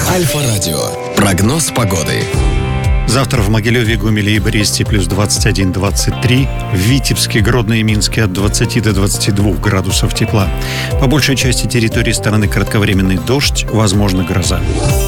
Альфа-радио. Прогноз погоды. Завтра в Могилеве, Гомеле и Бресте плюс 21-23. В Витебске, Гродно и Минске от 20 до 22 градусов тепла. По большей части территории страны кратковременный дождь, возможно гроза.